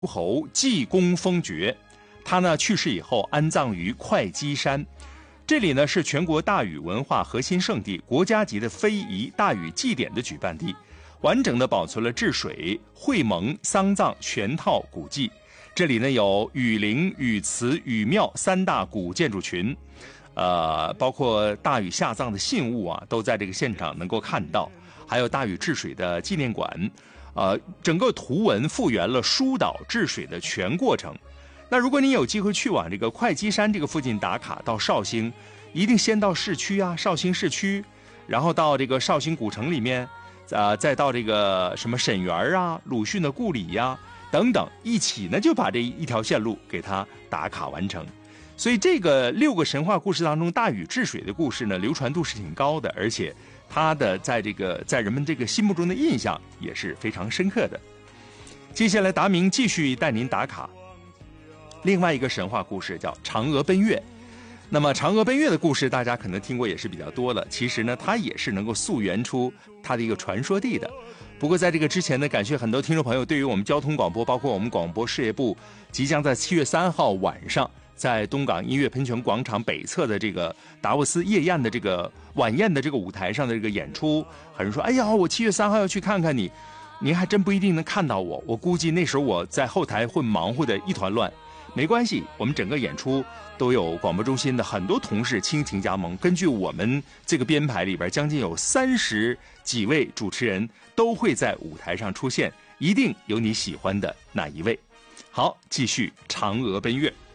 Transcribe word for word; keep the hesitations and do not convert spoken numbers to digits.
诸侯济公封爵，他呢去世以后安葬于会稽山。这里呢是全国大禹文化核心圣地，国家级的非遗大禹祭典的举办地，完整的保存了治水、会盟、丧葬全套古迹。这里呢有禹陵、禹祠、禹庙三大古建筑群，呃，包括大禹下葬的信物啊，都在这个现场能够看到，还有大禹治水的纪念馆，呃，整个图文复原了疏导治水的全过程。那如果你有机会去往这个会稽山这个附近打卡，到绍兴，一定先到市区啊，绍兴市区，然后到这个绍兴古城里面，呃，再到这个什么沈园啊、鲁迅的故里呀、啊、等等，一起呢就把这一条线路给它打卡完成。所以这个六个神话故事当中，大禹治水的故事呢，流传度是挺高的，而且它的在这个在人们这个心目中的印象也是非常深刻的。接下来达明继续带您打卡另外一个神话故事，叫嫦娥奔月。那么嫦娥奔月的故事大家可能听过也是比较多了，其实呢它也是能够溯源出它的一个传说地的。不过在这个之前呢，感谢很多听众朋友对于我们交通广播，包括我们广播事业部即将在七月三号晚上在东港音乐喷泉广场北侧的这个达沃斯夜宴的这个晚宴的这个舞台上的这个演出，很多人说哎呀我七月三号要去看看你，您还真不一定能看到我，我估计那时候我在后台会忙活的一团乱。没关系，我们整个演出都有广播中心的很多同事倾情加盟，根据我们这个编排里边，将近有三十几位主持人都会在舞台上出现，一定有你喜欢的那一位。好，继续嫦娥奔月。